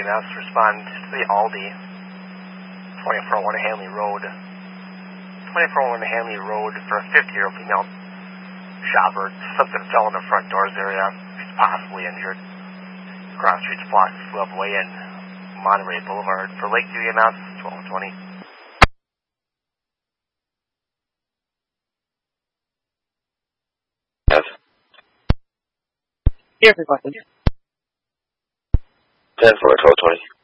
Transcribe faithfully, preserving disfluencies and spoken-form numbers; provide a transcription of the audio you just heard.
M S, respond to the Aldi, twenty-four oh one Hanley Road. twenty-four oh one Hanley Road for a fifty-year-old female shopper. Something fell in the front doors area. She's possibly injured. Cross Street's blocked Flip Way and Monterey Boulevard. For Lakeview E M S, twelve twenty. Yes. Here for questions. ten for twelve twenty.